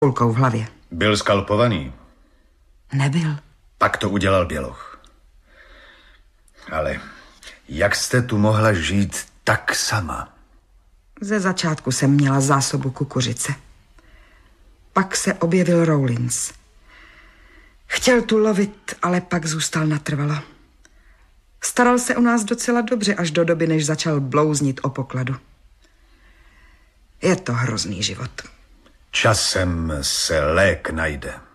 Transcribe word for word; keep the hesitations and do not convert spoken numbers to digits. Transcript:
kulkou v hlavě. Byl skalpovaný? Nebyl. Pak to udělal běloch. Ale jak jste tu mohla žít tak sama? Ze začátku jsem měla zásobu kukuřice. Pak se objevil Rawlins. Chtěl tu lovit, ale pak zůstal natrvalo. Staral se o nás docela dobře až do doby, než začal blouznit o pokladu. Je to hrozný život. Časem se lék najde.